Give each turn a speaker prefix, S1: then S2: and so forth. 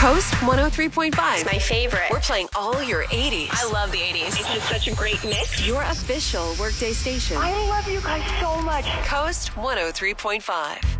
S1: Coast 103.5.
S2: It's my favorite.
S1: We're playing all your 80s.
S2: I love the 80s.
S3: It's just such a great mix.
S1: Your official workday station.
S3: I love you guys so much.
S1: Coast 103.5.